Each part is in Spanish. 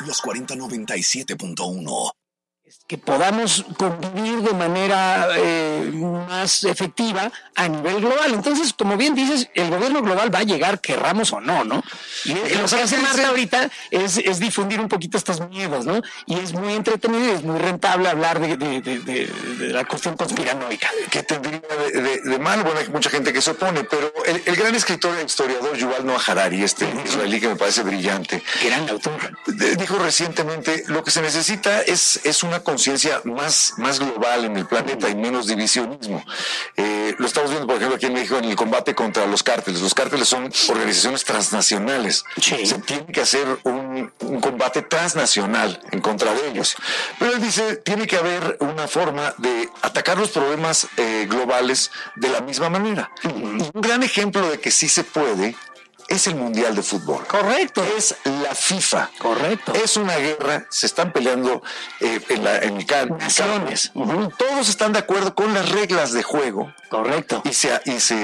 Los 4097.1. Que podamos convivir de manera más efectiva a nivel global. Entonces, como bien dices, el gobierno global va a llegar, querramos o no, ¿no? Y lo que hace Marta ahorita es difundir un poquito estos miedos, ¿no? Y es muy entretenido y es muy rentable hablar de la cuestión conspiranoica. ¿Qué tendría de malo? Bueno, hay mucha gente que se opone, pero el gran escritor e historiador Yuval Noah Harari, israelí que me parece brillante, Gran autor, dijo recientemente, lo que se necesita es una conciencia más global en el planeta y menos divisionismo. Lo estamos viendo, por ejemplo, aquí en México en el combate contra los cárteles. Los cárteles son organizaciones transnacionales. Sí. Se tiene que hacer un combate transnacional en contra de ellos. Pero él dice, tiene que haber una forma de atacar los problemas globales de la misma manera. Y un gran ejemplo de que sí se puede es el Mundial de Fútbol. Correcto. Es la FIFA. Correcto. Es una guerra, se están peleando en Naciones. Todos están de acuerdo con las reglas de juego. Correcto. Y se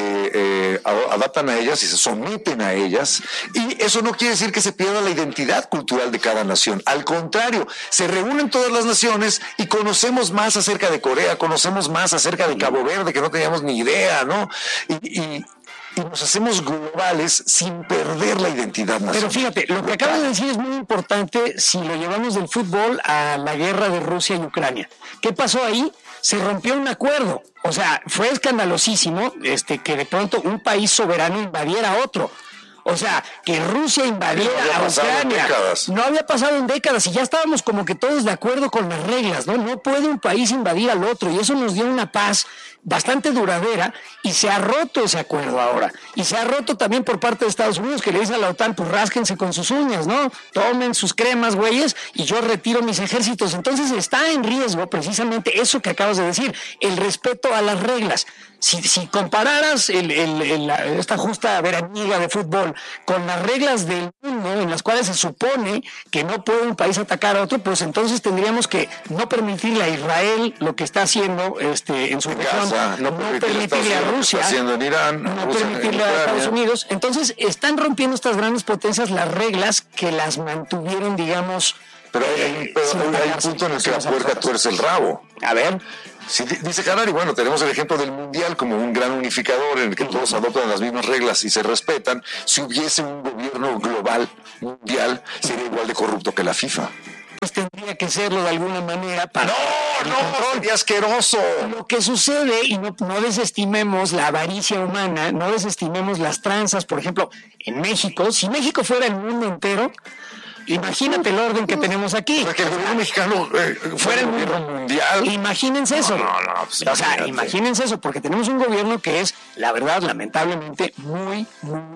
adaptan a ellas y se someten a ellas. Y eso no quiere decir que se pierda la identidad cultural de cada nación. Al contrario, se reúnen todas las naciones y conocemos más acerca de Corea, conocemos más acerca de Cabo Verde, que no teníamos ni idea, ¿no? Y nos hacemos globales sin perder la identidad nacional. Pero fíjate, lo que acabas de decir es muy importante si lo llevamos del fútbol a la guerra de Rusia y Ucrania. ¿Qué pasó ahí? Se rompió un acuerdo. O sea, fue escandalosísimo que de pronto un país soberano invadiera a otro. O sea, que Rusia invadiera a Ucrania. No había pasado en décadas y ya estábamos como que todos de acuerdo con las reglas, ¿no? No puede un país invadir al otro y eso nos dio una paz bastante duradera y se ha roto ese acuerdo ahora. Y se ha roto también por parte de Estados Unidos, que le dice a la OTAN, pues rásquense con sus uñas, ¿no? Tomen sus cremas, güeyes, y yo retiro mis ejércitos. Entonces está en riesgo precisamente eso que acabas de decir, el respeto a las reglas. Si compararas esta justa veraniega de fútbol con las reglas del mundo en las cuales se supone que no puede un país atacar a otro, pues entonces tendríamos que no permitirle a Israel lo que está haciendo en su región, no permitirle a Rusia, haciendo en Irán, no permitirle a Estados Unidos. Entonces están rompiendo estas grandes potencias las reglas que las mantuvieron, digamos. Pero hay un punto en el que la puerca tuerce el rabo. A ver. Sí, dice Harari, bueno, tenemos el ejemplo del Mundial como un gran unificador en el que todos adoptan las mismas reglas y se respetan. Si hubiese un gobierno global, mundial, sería igual de corrupto que la FIFA. Pues tendría que serlo de alguna manera para... ¡No! ¡Sería asqueroso! Lo que sucede, y no desestimemos la avaricia humana, no desestimemos las tranzas, por ejemplo, en México, si México fuera el mundo entero... Imagínate el orden que tenemos aquí. Porque el gobierno mexicano fuera el gobierno mundial. Imagínense eso. Pues, o sea, imagínense eso, porque tenemos un gobierno que es, la verdad, lamentablemente, muy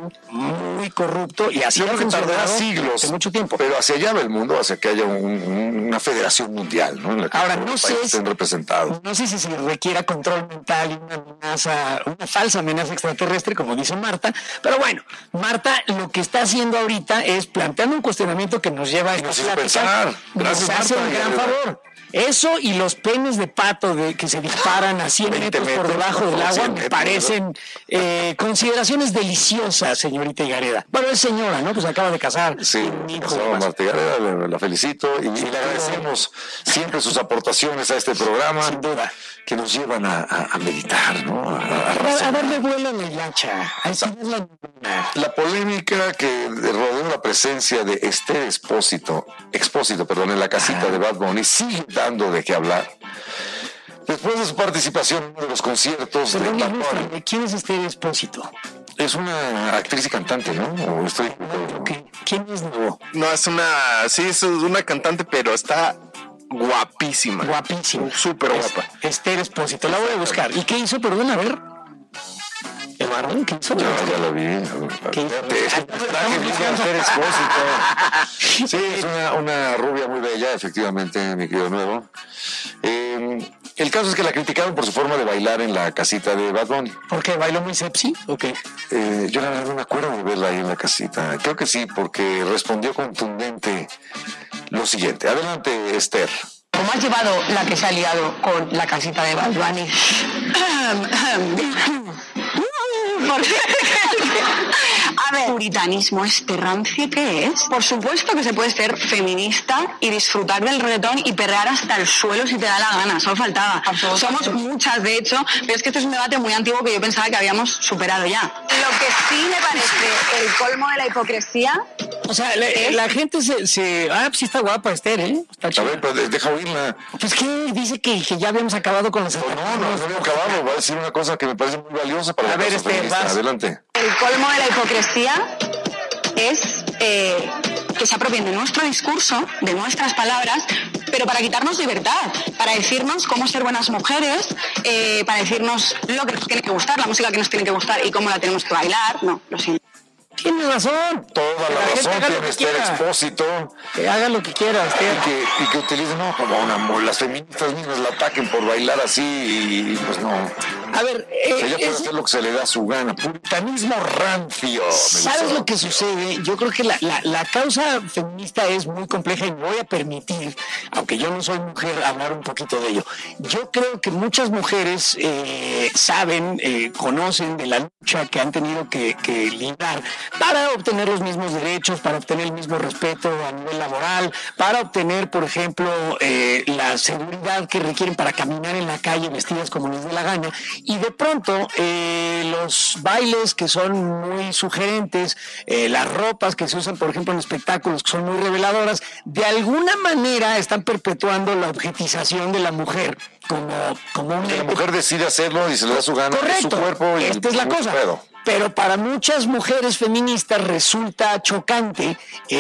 corrupto y así ha funcionado siglos, de mucho tiempo. Pero hacia allá va el mundo, hacia que haya una federación mundial, ¿no? En la que ahora, no sé estén representados. No sé si se requiera control mental y una falsa amenaza extraterrestre, como dice Marta, pero bueno, Marta lo que está haciendo ahorita es planteando un cuestionamiento que nos lleva a esta plática. Gracias, nos hace un gran favor. Eso y los penes de pato que se disparan a 100 metros por debajo del agua me parecen consideraciones deliciosas, señorita Higareda. Bueno, es señora, ¿no? Pues acaba de casar. Sí, Marta Higareda, la felicito y le agradecemos siempre sus aportaciones a este programa. Sin duda. Que nos llevan a meditar, ¿no? A darle vuelo a la hilacha. La polémica que rodeó la presencia de Esther Expósito, en la casita de Bad Bunny sigue dando de qué hablar. Después de su participación en uno de los conciertos de Bad Bunny. ¿Quién es Esther Expósito? Es una actriz y cantante, ¿no? ¿Quién es? No, es una cantante, pero está guapísima. Guapísima. Súper guapa. Esther Expósito, la voy a buscar. ¿Y qué hizo? Perdón, a ver. ¿Eduardo? ¿Qué hizo? Ya lo vi. Esther Expósito. Sí, es una rubia muy bella, efectivamente, mi querido Nuevo. El caso es que la criticaron por su forma de bailar en la casita de Bad Bunny. ¿Por qué? ¿Bailó muy sexy? ¿O qué? Yo la verdad no me acuerdo de verla ahí en la casita. Creo que sí, porque respondió contundente lo siguiente. Adelante, Esther. ¿Cómo has llevado la que se ha liado con la casita de Bad Bunny? A ver, puritanismo este rancio, ¿qué es? Por supuesto que se puede ser feminista y disfrutar del reggaetón y perrear hasta el suelo si te da la gana, solo faltaba. Somos muchas, de hecho, pero es que este es un debate muy antiguo que yo pensaba que habíamos superado ya. Lo que sí me parece el colmo de la hipocresía... O sea, la gente pues sí está guapa Esther, ¿eh? Está A chida. ver, pues deja oírla. Pues que dice que ya habíamos acabado con las... No había acabado. Va a decir una cosa que me parece muy valiosa para A la ver, causa feminista. vas. Adelante. El colmo de la hipocresía es que se apropien de nuestro discurso, de nuestras palabras, pero para quitarnos libertad, para decirnos cómo ser buenas mujeres, para decirnos lo que nos tiene que gustar, la música que nos tiene que gustar y cómo la tenemos que bailar. No, lo siento. Tienes razón. Toda la gente razón haga lo tiene que Esther quiera. Expósito. Que haga lo que quiera, Esther. Y que utilicen, no, como las feministas mismas la ataquen por bailar así y pues no. A ver, Ella puede hacer lo que se le da su gana. Puritanismo rancio. Me ¿sabes gustó. lo que sucede? Yo creo que la causa feminista es muy compleja y voy a permitir, aunque yo no soy mujer, hablar un poquito de ello. Yo creo que muchas mujeres saben, conocen de la lucha que han tenido que librar para obtener los mismos derechos, para obtener el mismo respeto a nivel laboral, para obtener, por ejemplo, la seguridad que requieren para caminar en la calle vestidas como les dé la gana. Y de pronto, los bailes que son muy sugerentes, las ropas que se usan, por ejemplo, en espectáculos que son muy reveladoras, de alguna manera están perpetuando la objetización de la mujer como una... La mujer decide hacerlo y se le da su gana. Es su Correcto, cuerpo y esta es la mucho cosa. pedo. Pero para muchas mujeres feministas resulta chocante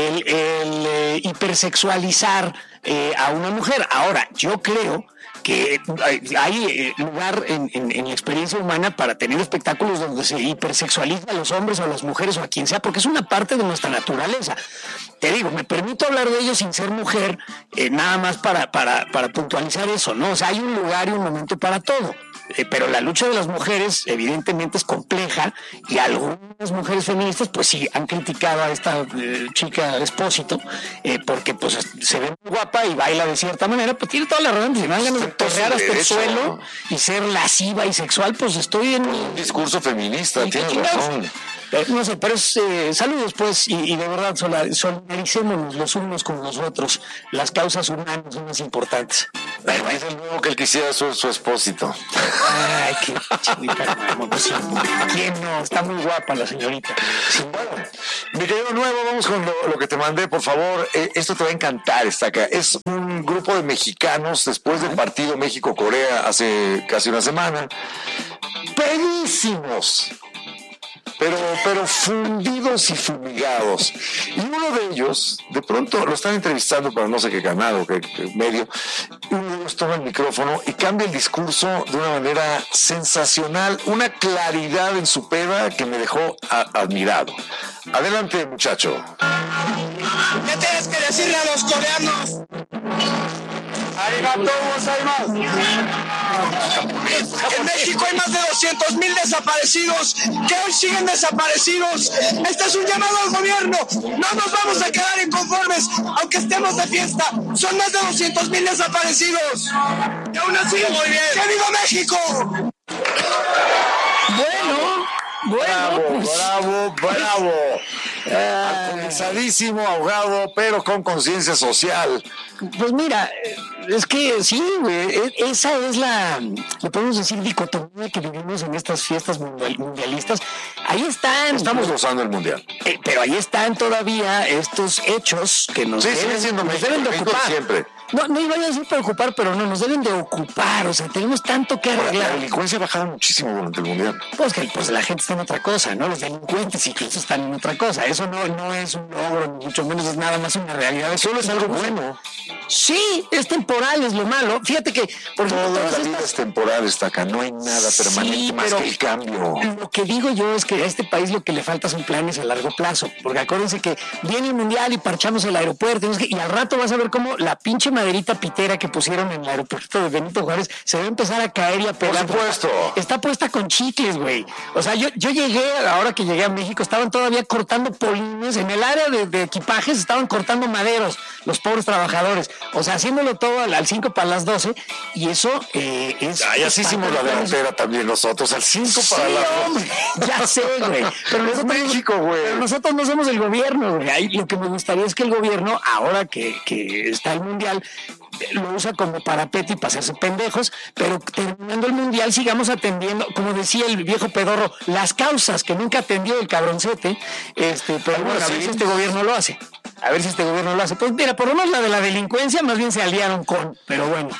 el hipersexualizar a una mujer. Ahora, yo creo que hay lugar en la experiencia humana para tener espectáculos donde se hipersexualiza a los hombres o a las mujeres o a quien sea, porque es una parte de nuestra naturaleza. Te digo, me permito hablar de ello sin ser mujer, nada más para puntualizar eso, ¿no? O sea, hay un lugar y un momento para todo. Pero la lucha de las mujeres evidentemente es compleja y algunas mujeres feministas pues sí han criticado a esta chica Expósito porque pues se ve muy guapa y baila de cierta manera, pues tiene toda la razón. Si me dan ganas de perrear hasta el suelo y ser lasciva y sexual, pues estoy en Un discurso feminista, ¿Y qué tienes chingados? razón. No sé, pero es saludos pues y de verdad solidaricémonos los unos con los otros. Las causas humanas son más importantes. Es el nuevo que él quisiera su Expósito. Ay, qué chinita, pues sí. ¿Quién no? Está muy guapa la señorita. Sí. Bueno, mi querido Nuevo, vamos con lo que te mandé, por favor. Esto te va a encantar, está acá. Es un grupo de mexicanos después del partido México-Corea hace casi una semana. Pedísimos. Pero fundidos y fumigados. Y uno de ellos, de pronto lo están entrevistando para no sé qué canal o qué medio, y uno de ellos toma el micrófono y cambia el discurso de una manera sensacional, una claridad en su peda que me dejó admirado. Adelante, muchacho. ¿Qué tienes que decirle a los coreanos? Arigato gozaimasu. En México hay más de 200,000 desaparecidos que hoy siguen desaparecidos. Este es un llamado al gobierno. No nos vamos a quedar inconformes, aunque estemos de fiesta. Son más de 200,000 desaparecidos. Y aún así, muy bien. ¡Que viva México! Bueno, Bravo. Alcoholizadísimo, ahogado, pero con conciencia social. pues mira, es que sí, güey, esa es le podemos decir, dicotomía que vivimos en estas fiestas mundialistas. Ahí están. Estamos gozando el mundial. Pero ahí están todavía estos hechos que nos Sí, sigue siendo nos México, deben de México ocupar. siempre. No iba a decir preocupar, pero no, nos deben de ocupar. O sea, tenemos tanto que La arreglar. delincuencia ha bajado muchísimo durante el mundial. Pues que la gente está en otra cosa, ¿no? Los delincuentes incluso están en otra cosa. Eso no es un logro, ni mucho menos es nada más una realidad. Solo es algo bueno. Sí, es temporal, es lo malo. Fíjate que por ejemplo, Toda todas la vida estas- es temporal, está acá. No hay nada permanente Sí, más pero que el cambio. Lo que digo yo es que a este país lo que le falta son planes a largo plazo, porque acuérdense que viene el mundial y parchamos el aeropuerto, y al rato vas a ver cómo la pinche maderita pitera que pusieron en el aeropuerto de Benito Juárez se va a empezar a caer y a pegar. Por supuesto. Está puesta con chicles, güey. O sea, yo llegué, ahora que llegué a México, estaban todavía cortando polines en el área de equipajes, estaban cortando maderos, los pobres trabajadores. O sea, haciéndolo todo al 5 para las 12, y eso es... Ya sí hicimos la delantera también nosotros, al 5 para las 12. Hombre, ya sé, güey. Pero Es México, güey. Pero nosotros no somos el gobierno, güey. Ahí lo que me gustaría es que el gobierno, ahora que está el Mundial, lo usa como parapete y para hacerse pendejos, pero terminando el Mundial sigamos atendiendo, como decía el viejo pedorro, las causas que nunca atendió el cabroncete, pero bueno, a ver si este gobierno lo hace. A ver si este gobierno lo hace. Pues mira, por lo menos la de la delincuencia más bien se aliaron con, pero bueno.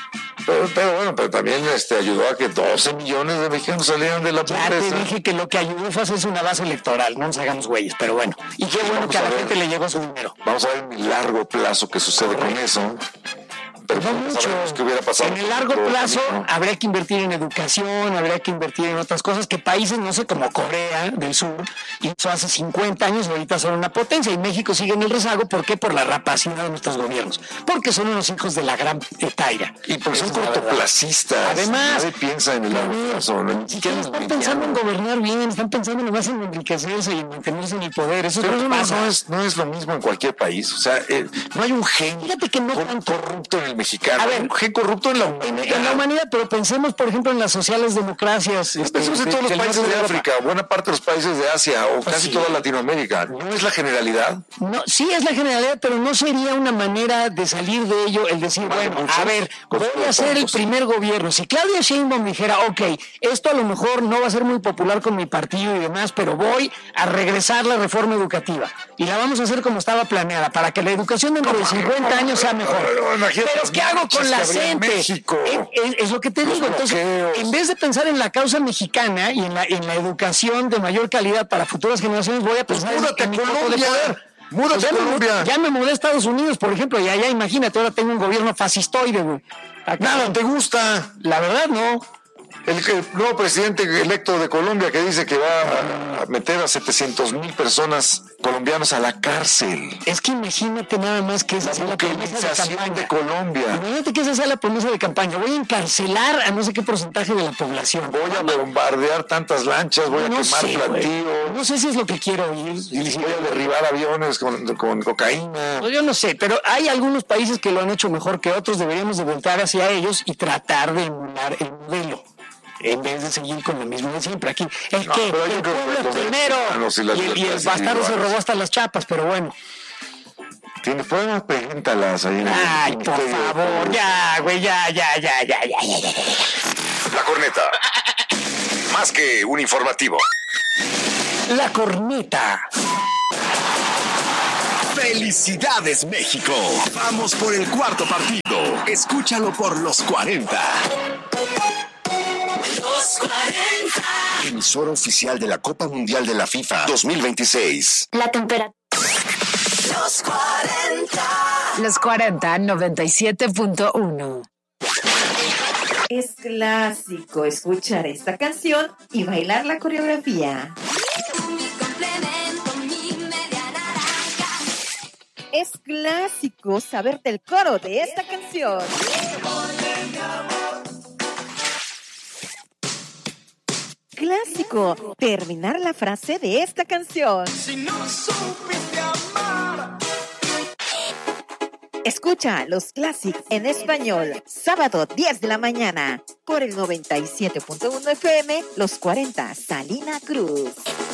Pero también ayudó a que 12 millones de mexicanos salieran de la Ya pobreza. te dije que lo que ayudó fue hacerse una base electoral, no nos hagamos güeyes, pero bueno. Y qué bueno Vamos que a la ver. gente le llegó su dinero. Vamos a ver en el largo plazo qué sucede con eso. Pero No no mucho. sabemos qué hubiera pasado. En el largo Todo plazo camino. habría que invertir en educación, habría que invertir en otras cosas que países, no sé, como Corea del Sur, hizo hace 50 años, ahorita son una potencia, y México sigue en el rezago. ¿Por qué? Por la rapacidad de nuestros gobiernos. Porque son unos hijos de la gran taira. Y porque son Esa es la verdad. cortoplacistas. Además, nadie piensa en el largo plazo. Ni siquiera en el están pensando en mediano. gobernar bien, están pensando nomás en enriquecerse y en mantenerse en el poder. Eso es Pero lo que eso pasa. no es lo mismo en cualquier país. O sea, no hay un gen Fíjate que no tanto. corrupto en el mexicano. A ver, hay un gen corrupto en la humanidad. En la humanidad, pero pensemos, por ejemplo, en las sociales democracias. Pensemos en todos los del países norte de Europa. África, buena parte de los países de Asia o casi sí. toda Latinoamérica. ¿No es la generalidad? No, sí es la generalidad, pero no sería una manera de salir de ello el decir, bueno, mucho. a ver, Con voy todos a ser el juntos. primer gobierno. Si Claudia Sheinbaum dijera, ok, esto a lo mejor no va a ser muy popular con mi partido y demás, pero voy a regresar la reforma educativa y la vamos a hacer como estaba planeada, para que la educación dentro de 50 años sea mejor. Imagínate Pero las ¿qué hago marchas con la que habría en gente? México. Es lo que te Los digo. Entonces, bloqueos. en vez de pensar en la causa mexicana y en la educación de mayor calidad para futuras generaciones, voy a pensar múdate en mi a foco de Colombia. poder. Múdate a Colombia. Ya me mudé a Estados Unidos, por ejemplo, y allá imagínate, ahora tengo un gobierno fascistoide, güey. Nada, ¿te gusta? La verdad, no. El nuevo presidente electo de Colombia que dice que va a meter a 700,000 personas colombianos a la cárcel. Es que imagínate nada más que esa sea la promesa de Buquerización campaña. de Colombia. Imagínate que esa sea la promesa de campaña. Voy a encarcelar a no sé qué porcentaje de la población. Voy a bombardear tantas lanchas, voy a No quemar sé, güey. plantíos, No sé si es lo que quiero oír. voy a derribar aviones con cocaína. Pues yo no sé, pero hay algunos países que lo han hecho mejor que otros. Deberíamos de voltar hacia ellos y tratar de emular el modelo, en vez de seguir con lo mismo de siempre. Aquí es No, que pero yo el creo que pueblo los es primero mexicanos y las y el libertades bastardo se individuales. robó hasta las chapas, pero bueno. ¿Tienes problemas? Pregúntalas ahí. en el Ay, por Ministerio de favor, Salud. ya, güey, ya. La corneta. Más que un informativo. La corneta. ¡Felicidades, México! Vamos por el cuarto partido. Escúchalo por los 40. Emisora oficial de la Copa Mundial de la FIFA 2026. La temperatura. Los 40, 97.1. Es clásico escuchar esta canción y bailar la coreografía. Es clásico saberte el coro de esta canción. Clásico terminar la frase de esta canción. Escucha los clásicos en español, sábado 10 de la mañana, por el 97.1 FM, Los 40, Salina Cruz.